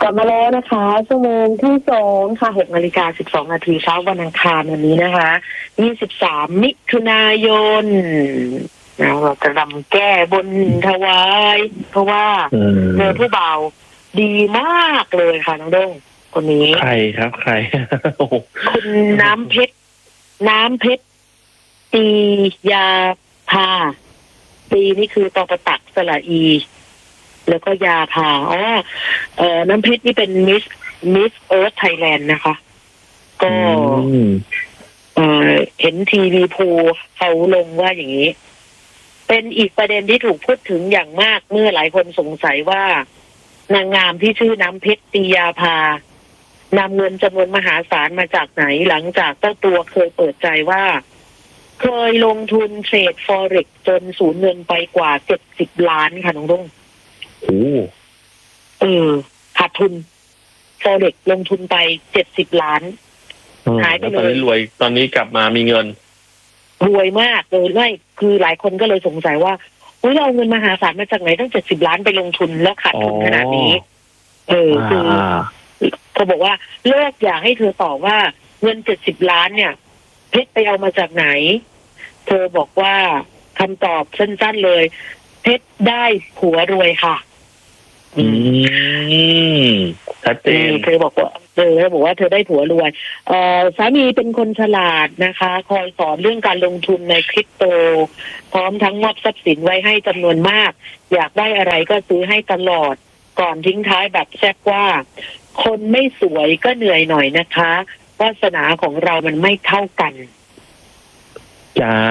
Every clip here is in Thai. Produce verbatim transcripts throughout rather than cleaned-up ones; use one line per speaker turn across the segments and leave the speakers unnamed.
ลับมาแล้วนะคะชั่วโมงที่สองค่ะหกนาฬิกาสิบสองนาทีเช้าวันอังคารวันนี้นะคะยี่สิบสามมิถุนายนนะเราจะรำแก้บนถวายเพราะว่าเจอผู้บ่าวดีมากเลยค่ะน้องด้งคนนี้
ใครครับใคร
คุณน้ำเพชรน้ำเพชรตียาพาตีนี่คือตอประตักสระอีแล้วก็ยาพาอ๋อเอ่อน้ำเพชรนี่เป็นมิสมิสเอิร์ธไทยแลนด์นะคะก็เอ่อเห็นทีวีโพเขาลงว่าอย่างนี้เป็นอีกประเด็นที่ถูกพูดถึงอย่างมากเมื่อหลายคนสงสัยว่านางงามที่ชื่อน้ำเพชรตียาพานำเงินจำนวนมหาศาลมาจากไหนหลังจากเจ้าตัวเคยเปิดใจว่าเคยลงทุนเทรด Forex จนสูญเงินไปกว่าเจ็ดสิบล้านค่ะน้องรุ่ง
โอ้
เออขาดทุน Forex ลงทุนไปเจ็ดสิบล้านหายไปเลย
ตอนนี้รวยตอนนี้กลับมามีเงิน
รวยมากเลยไม่คือหลายคนก็เลยสงสัยว่าเฮ้ยเราเอาเงินมหาศาลมาจากไหนตั้งเจ็ดสิบล้านไปลงทุนแล้วขาดทุนขนาดนี้เออคือเขาบอกว่าเลิกอยากให้เธอตอบว่าเงินเจ็ดสิบล้านเนี่ยเพชรไปเอามาจากไหนเธอบอกว่าคำตอบสั้นๆเลยเพชรได้ผัวรวยค่ะ
อืมชัดเจน
เธอบอกว่าเธอบอกว่าเธอได้ผัวรวยเอ่อสามีเป็นคนฉลาดนะคะคอยสอนเรื่องการลงทุนในคริปโตพร้อมทั้งมอบทรัพย์สินไว้ให้จำนวนมากอยากได้อะไรก็ซื้อให้ตลอดก่อนทิ้งท้ายแบบแซ่บว่าคนไม่สวยก็เหนื่อยหน่อยนะคะวาสนาของเรามันไม่เท่ากัน
จ้า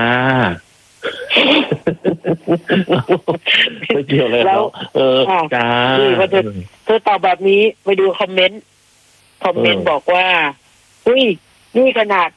ไม่เกี่ยวเลยแล้วเออจ้า
เธอเธอตอบแบบนี้ไปดูคอมเมนต์คอมเมนต์บอกว่าอุ้ยนี่ขนาด